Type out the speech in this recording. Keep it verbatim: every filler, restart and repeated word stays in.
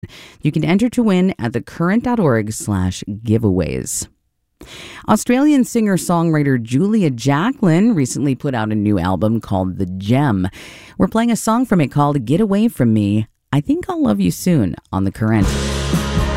You can enter to win at thecurrent.org slash giveaways. Australian singer-songwriter Julia Jacklin recently put out a new album called The Gem. We're playing a song from it called Get Away From Me. I Think I'll Love You Soon on The Current.